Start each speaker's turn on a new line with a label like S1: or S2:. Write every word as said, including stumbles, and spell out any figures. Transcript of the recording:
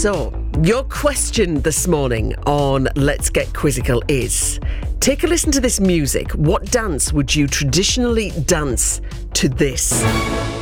S1: So, your question this morning on Let's Get Quizzical is, take a listen to this music. What dance would you traditionally dance to this?